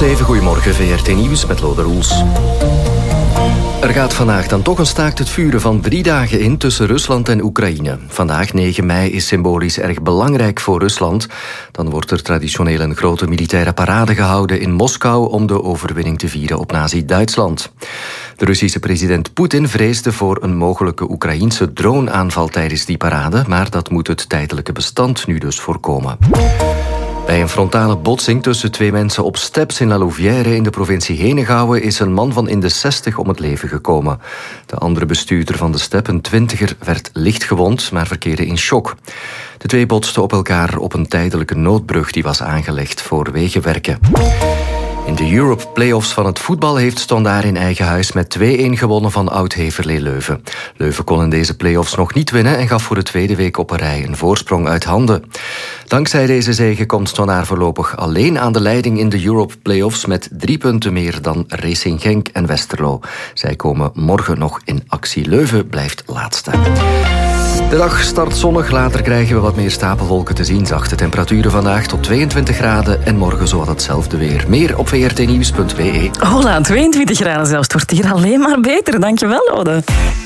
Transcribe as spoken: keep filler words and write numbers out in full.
zeven, goedemorgen, V R T Nieuws met Lode Roels. Er gaat vandaag dan toch een staakt het vuren van drie dagen in tussen Rusland en Oekraïne. Vandaag, negen mei, is symbolisch erg belangrijk voor Rusland. Dan wordt er traditioneel een grote militaire parade gehouden in Moskou om de overwinning te vieren op Nazi-Duitsland. De Russische president Poetin vreesde voor een mogelijke Oekraïense droneaanval tijdens die parade, maar dat moet het tijdelijke bestand nu dus voorkomen. Bij een frontale botsing tussen twee mensen op Steps in La Louvière in de provincie Henegouwen is een man van in de zestig om het leven gekomen. De andere bestuurder van de Step, een twintiger, werd licht gewond, maar verkeerde in shock. De twee botsten op elkaar op een tijdelijke noodbrug die was aangelegd voor wegenwerken. In de Europe Playoffs van het voetbal heeft Standaard in eigen huis met twee-een gewonnen van Oud-Heverlee Leuven. Leuven kon in deze playoffs nog niet winnen en gaf voor de tweede week op een rij een voorsprong uit handen. Dankzij deze zege komt Standaard voorlopig alleen aan de leiding in de Europe Playoffs met drie punten meer dan Racing Genk en Westerlo. Zij komen morgen nog in actie. Leuven blijft laatste. De dag start zonnig, later krijgen we wat meer stapelwolken te zien. Zachte temperaturen vandaag tot tweeëntwintig graden en morgen zowat hetzelfde weer. Meer op v r t nieuws punt b e. Hola, tweeëntwintig graden zelfs. Het wordt hier alleen maar beter. Dankjewel, Lode.